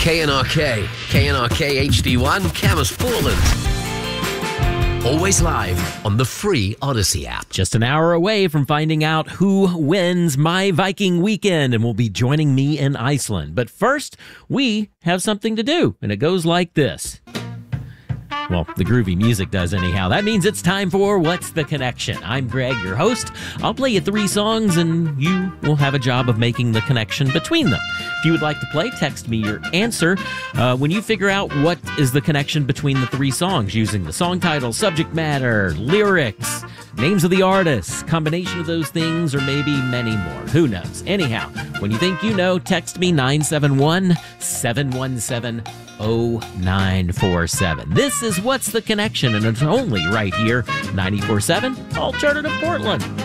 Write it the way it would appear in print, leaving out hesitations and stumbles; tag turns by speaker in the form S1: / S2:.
S1: KNRK, KNRK HD1, Camas, Portland. Always live on the free Odyssey app.
S2: Just an hour away from finding out who wins my Viking weekend and will be joining me in Iceland. But first, we have something to do, and it goes like this. Well, the groovy music does anyhow. That means it's time for What's the Connection? I'm Greg, your host. I'll play you 3 songs, and you will have a job of making the connection between them. If you would like to play, text me your answer when you figure out what is the connection between the 3 songs using the song title, subject matter, lyrics, names of the artists, combination of those things, or maybe many more. Who knows? Anyhow, when you think you know, text me 971-717-0947. This is What's the Connection, and it's only right here, 94.7 Alternative Portland.